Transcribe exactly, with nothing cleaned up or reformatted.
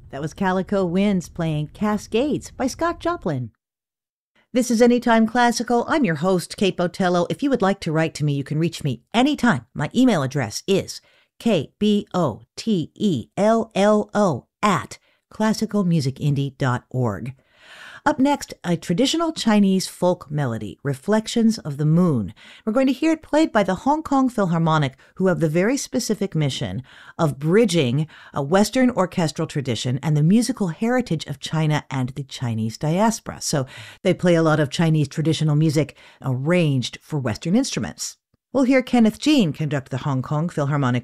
That was Calico Winds playing Cascades by Scott Joplin. This is Anytime Classical. I'm your host, Kate Botello. If you would like to write to me, you can reach me anytime. My email address is k b o t e l l o at classical music indie dot org. Up next, a traditional Chinese folk melody, Reflections of the Moon. We're going to hear it played by the Hong Kong Philharmonic, who have the very specific mission of bridging a Western orchestral tradition and the musical heritage of China and the Chinese diaspora. So they play a lot of Chinese traditional music arranged for Western instruments. We'll hear Kenneth Jean conduct the Hong Kong Philharmonic